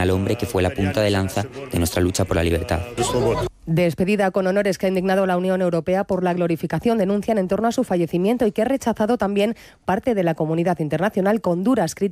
al hombre que fue la punta de lanza de nuestra lucha por la libertad. Despedida con honores que ha indignado la Unión Europea por la glorificación, denuncian en torno a su fallecimiento y que ha rechazado también parte de la comunidad internacional con duras críticas